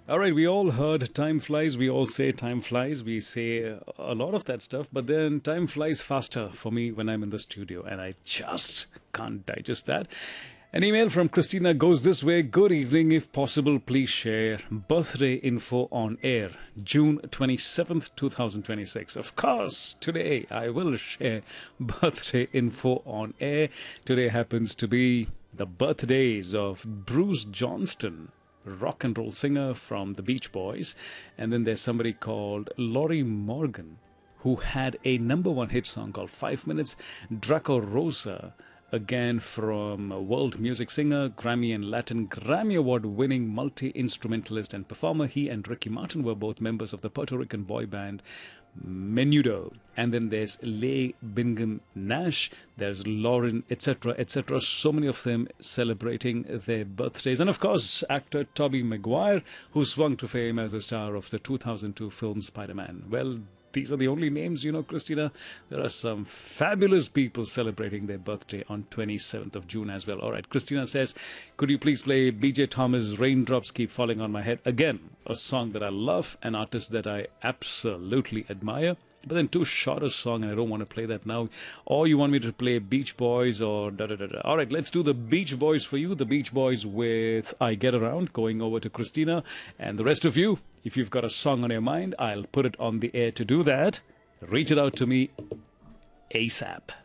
All right, we all heard time flies. We all say time flies. We say a lot of that stuff, but then time flies faster for me when I'm in the studio, and I just can't digest that. An email from Christina goes this way. Good evening. If possible, please share birthday info on air. June 27th, 2026. Of course, today I will share birthday info on air. Today happens to be the birthdays of Bruce Johnston, rock and roll singer from the Beach Boys. And then there's somebody called Laurie Morgan, who had a number one hit song called 5 Minutes. Draco Rosa, again from a world music singer, Grammy and Latin Grammy Award winning multi-instrumentalist and performer. He and Ricky Martin were both members of the Puerto Rican boy band Menudo. And then there's Leigh Bingham Nash, there's Lauren, etc., etc. So many of them celebrating their birthdays. And of course, actor Tobey Maguire, who swung to fame as the star of the 2002 film Spider-Man. Well, these are the only names, Christina. There are some fabulous people celebrating their birthday on 27th of June as well. All right, Christina says, could you please play BJ Thomas' Raindrops Keep Falling on My Head? Again, a song that I love, an artist that I absolutely admire. But then too short a song, and I don't want to play that now. Or you want me to play Beach Boys or da-da-da-da. All right, let's do the Beach Boys for you. The Beach Boys with I Get Around, going over to Christina. And the rest of you, if you've got a song on your mind, I'll put it on the air to do that. Reach it out to me ASAP.